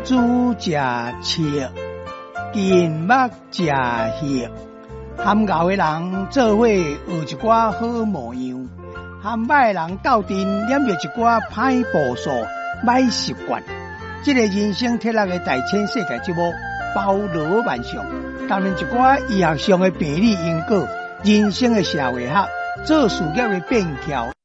猪食切，金目食血，含牛的人做伙学一寡好模样，含歹人斗阵染着一寡歹步数、歹习惯。这个人生铁人的大千世界节目包罗万象，当然一寡医学上的病理因果、人生的社会学、做事业的变巧。